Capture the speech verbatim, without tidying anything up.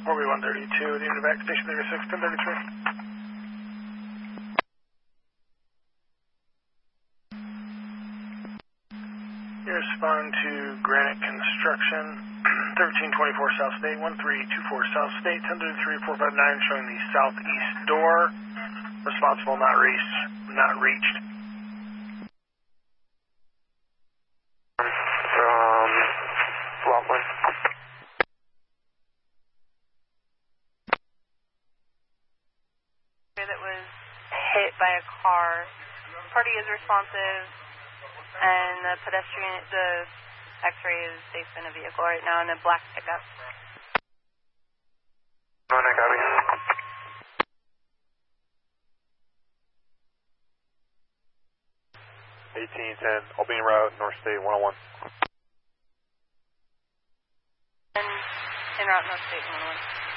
four B one thirty-two, the unit back station thirty-six, ten thirty-three. You respond to Granite Construction, thirteen twenty-four South State, one three two four South State, ten thirty-three, four five nine, showing the southeast door. Responsible not reached. Not reached. From Laughlin. That was hit by a car. Party is responsive, and the pedestrian, the X-ray is safe in a vehicle right now in a black pickup. No, no, copy. eighteen ten, Albany Route, North State one oh one. And en route North State one oh one.